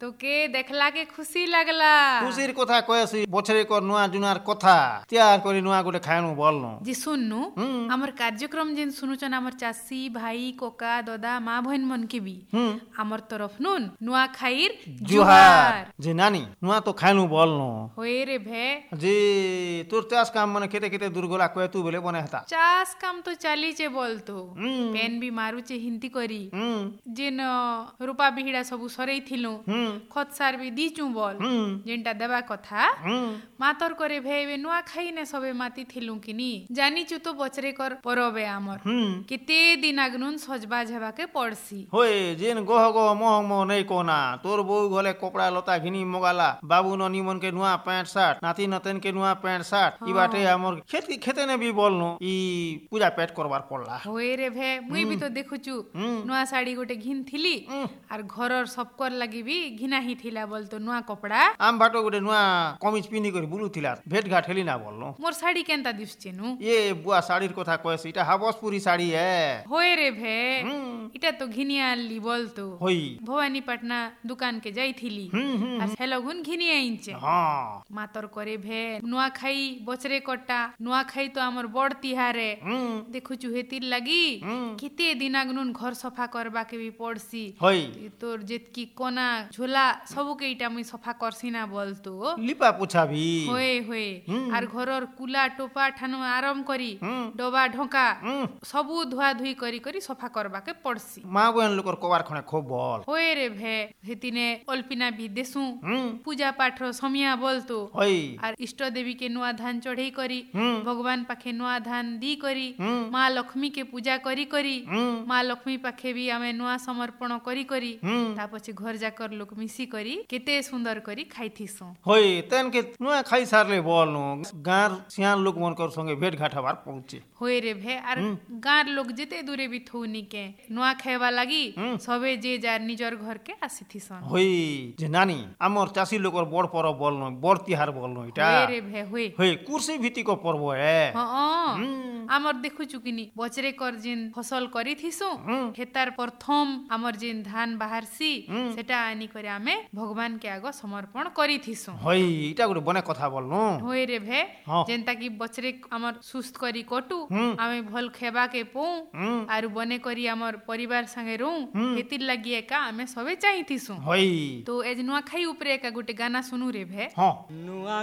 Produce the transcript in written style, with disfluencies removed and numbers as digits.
तो के देखला के खुशी लगला खुशीर कथा कहसी बछरे को नुआ जुनार कथा तैयार करी नुआ गोटे खानु बोलनु जी सुननु हमर कार्यक्रम जेन सुनुचन हमर चाची भाई कोका दादा माँ बहन मन के भी हमर तरफ नुन नुआ खाइर जुहार जी नानी नुआ तो खानु बोलनु होए रे भे जी तोर चास काम मने केते केते दुर्गोला कोय तू बोले बने हता चास काम तो चाली चे बोलतो पेन भी मारू चे हिंती करी जेन रूपा बिहिड़ा सबु सरई थिलु खत सार भी दीचू बोल जेनटा देबा कथा मातर करे भेबे नुआ खाई ने सबे माती थिलु किनी जानी चु तो बचरे कर परबे आमर केते दिन आगनुन सजबा झबा के पड़सी होय जेन गोह गोह मोह मोह नहीं कोना तोर बो गले कपड़ा लता घिनी मोगाला बाबू न निमन के नुआ पैंट शर्ट नाती नतन के नुआ पैंट शर्ट ई बाटे हमर खेत की खेते ने भी बोलनु ई पूजा पेट करबार पड़ला होय रे भे मुई भी तो देखुचु नुआ साड़ी गोटे घिन थिली आर घरर सबकर लागि भी घिना ही थिला बोल तो नुआ कपड़ा आम बाटो गोटे नुआ कमीज पिनी करी बुलु थिला भेट घाट हेली ना बोलनु मोर साड़ी केनता दिसचेनु ये बुआ साड़ीर कथा कहस इटा हावसपुरी साड़ी है होय रे भे इटा तो घिनिया ली बोल तो होई भवानी पटना दुकान के जाई थिली आर हेलगुन घिनिया इंचे हां मातर करे भे नुआ खाई बचरे कटा नुआ खाई तो हमर बड़ तिहारे देखुचु हेतिर लागि केते दिन आगनुन घर सफा करबा के भी पड़सी होई तोर जेतकी कोना झोला सबु के इटा मुई सफा करसी ना बोलतो लिपा पुछा भी होय होय आर घरर कुला टोपा ठानु आराम करी डोबा ढोका सबु धुआ धुई करी करी सफा करबा के पड़सी मां बहन लोकर कबार खणे खूब बोल होय रे भे हेतिने अल्पिना भी देसु पूजा पाठ रो समिया बोलतो होई आर इष्ट देवी के नुआ धान चढ़ई करी भगवान पाखे नुआ धान दी करी माँ लक्ष्मी के पूजा करी करी माँ लक्ष्मी पाखे भी आमे नुआ समर्पण करी करी ता पछे घर जाकर लोक मिसी करी केते सुंदर करी खाइथिसो होई तेन के नुआ खाई सारले बोलनु गार सियान लोक मन कर संगे भेट घाट हबार पहुंचे होय रे भे आर गार लोक जेते दूरे भी थौनी के नुआ खाइबा लागि सबे जे जार निजर घर के आसीथिसन होई जे नानी हमर चासी लोकर बड़ परब बोलनु बड़ तिहार बोलनु इटा होय रे भे होय होई कुर्सी भीति को पर्व है हां हमर देखु चुकिनी बचरे कर जिन फसल करी थिसु हेतार प्रथम हमर जिन धान बाहरसी सेटा आनी करे आमे भगवान के आगो समर्पण करी थिसु होई इटा गुटे बने कथा बोलनु होय रे भे जेंता की बचरे हमर सुस्त करी कटु आमे भल खेबा के पौ आरु बने करी हमर परिवार संगे रहू हेतिर लागि एका आमे सबे चाहिथिसु होई तो एज नुआ खाई ऊपर एका गुटे गाना सुनु रे भे हां नुआ